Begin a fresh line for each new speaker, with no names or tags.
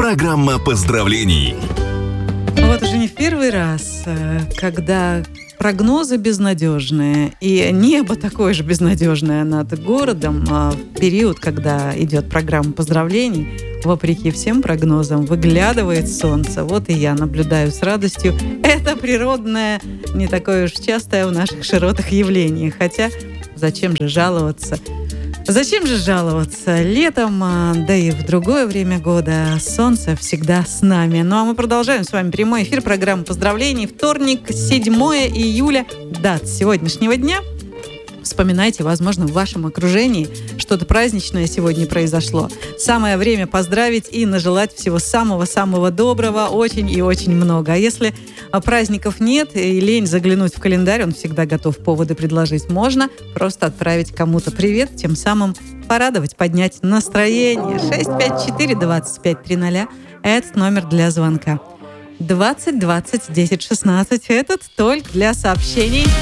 Программа поздравлений.
Вот уже не в первый раз, когда прогнозы безнадежные, и небо такое же безнадежное над городом в период, когда идет программа поздравлений, вопреки всем прогнозам, выглядывает солнце. Вот и я наблюдаю с радостью. Это природное, не такое уж частое в наших широтах явление. Хотя зачем же жаловаться? Зачем же жаловаться? Летом, да и в другое время года солнце всегда с нами. Ну а мы продолжаем с вами прямой эфир программы поздравлений. Вторник, 7 июля, дата сегодняшнего дня. Вспоминайте, возможно, в вашем окружении что-то праздничное сегодня произошло. Самое время поздравить и нажелать всего самого-самого доброго, очень и очень много. А если праздников нет и лень заглянуть в календарь, он всегда готов поводы предложить. Можно просто отправить кому-то привет, тем самым порадовать, поднять настроение. 654-2530 – этот номер для звонка. 20 20 10 16 – этот только для сообщений.